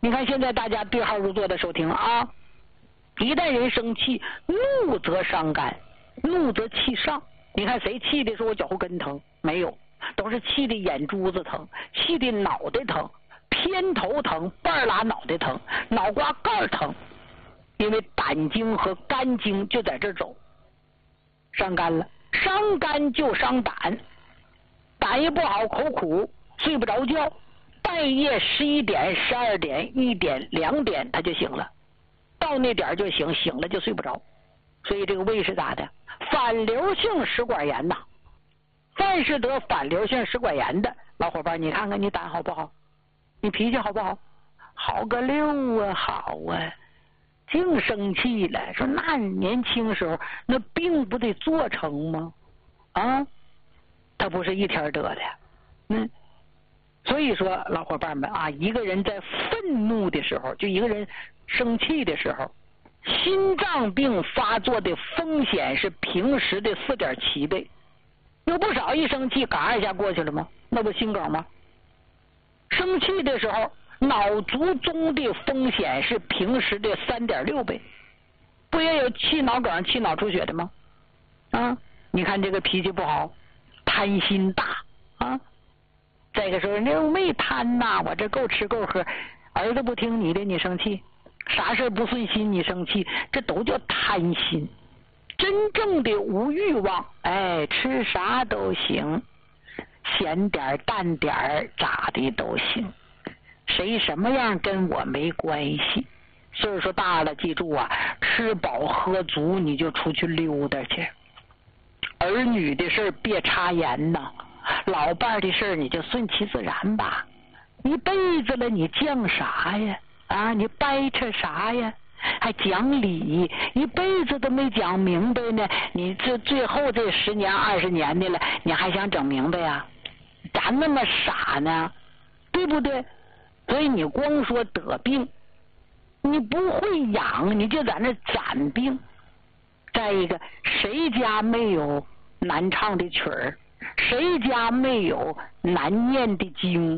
你看现在大家对号入座的收听啊，一旦人生气，怒则伤肝，怒则气上。你看谁气的说我脚后跟疼？没有，都是气的眼珠子疼，气的脑袋疼，偏头疼，半拉脑袋疼，脑瓜盖疼，因为胆经和肝经就在这走，伤肝了。伤肝就伤胆，胆也不好，口苦，睡不着觉，半夜11点、12点、1点、2点他就醒了，到那点就醒，醒了就睡不着。所以这个胃是咋的？反流性食管炎呐。凡是得反流性食管炎的老伙伴，你看看你胆好不好？你脾气好不好？好个溜啊，好啊！净生气了，说那你年轻时候那病不得做成吗？啊，他不是一天得的。所以说老伙伴们啊，一个人在愤怒的时候，就一个人生气的时候，心脏病发作的风险是平时的4.7倍。有不少一生气嘎一下过去了吗？那不心梗吗？生气的时候脑卒中的风险是平时的3.6倍，不也有气脑梗、气脑出血的吗？啊，你看这个脾气不好，贪心大啊。再一个说，那我没贪呐，我这够吃够喝，儿子不听你的你生气，啥事不顺心你生气，这都叫贪心。真正的无欲望，哎，吃啥都行，咸点淡点咋的都行，谁什么样跟我没关系。岁数大了记住啊，吃饱喝足你就出去溜达去，儿女的事别插言呐，老伴的事你就顺其自然吧。一辈子了你犟啥呀？啊，你掰扯啥呀？还讲理，一辈子都没讲明白呢，你这最后这10年20年的了，你还想整明白呀？咋那么傻呢？对不对？所以你光说得病，你不会养，你就在那攒病。再一个，谁家没有难唱的曲儿？谁家没有难念的经？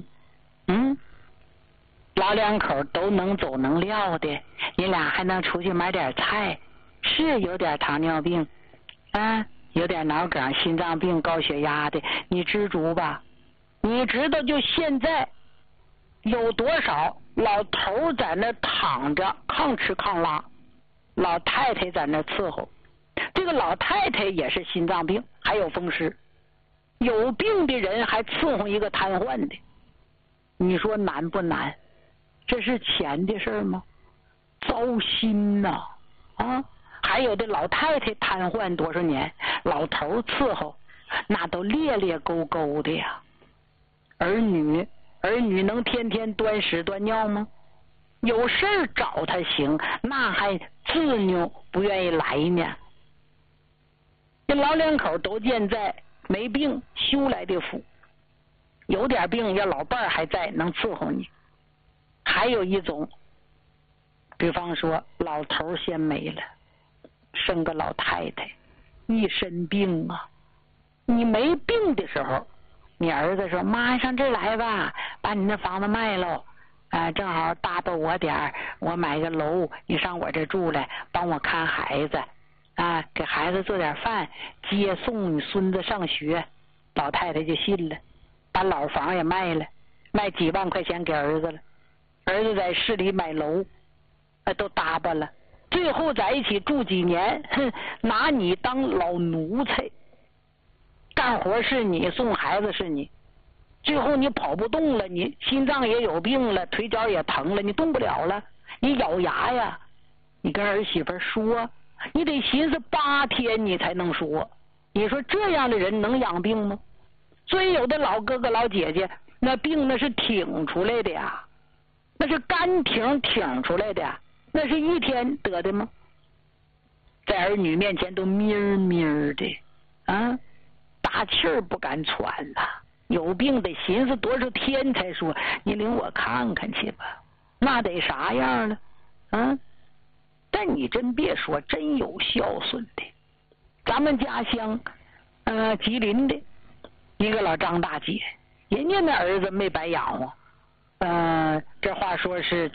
老两口都能走能撂的，你俩还能出去买点菜，是有点糖尿病啊，有点脑梗、心脏病、高血压的，你知足吧。你知道就现在有多少老头在那躺着抗吃抗拉，老太太在那伺候，这个老太太也是心脏病还有风湿，有病的人还伺候一个瘫痪的，你说难不难？这是钱的事吗？糟心呐！啊，还有的老太太瘫痪多少年，老头伺候，那都咧咧勾勾的呀。儿女能天天端屎端尿吗？有事儿找他行，那还自拗不愿意来呢。这老两口都健在，没病修来的福。有点病要老伴儿还在，能伺候你。还有一种，比方说老头先没了，生个老太太，一身病啊。你没病的时候，你儿子说妈上这儿来吧，把你那房子卖了，正好搭把我点儿，我买个楼，你上我这住来，帮我看孩子啊，给孩子做点饭，接送你孙子上学。老太太就信了，把老房也卖了，卖几万块钱给儿子了。儿子在市里买楼，都搭巴了，最后在一起住几年，拿你当老奴才，干活是你，送孩子是你，最后你跑不动了，你心脏也有病了，腿脚也疼了，你动不了了，你咬牙呀，你跟儿媳妇说，你得寻思8天你才能说。你说这样的人能养病吗？所以有的老哥哥老姐姐，那病那是挺出来的呀，那是干挺出来的，那是一天得的吗？在儿女面前都咪儿的啊，大气儿不敢喘呐，有病得寻思多少天才说，你领我看看去吧，那得啥样了啊？但你真别说，真有孝顺的。咱们家乡吉林的一个老张大姐，人家那儿子没白养活，这话说是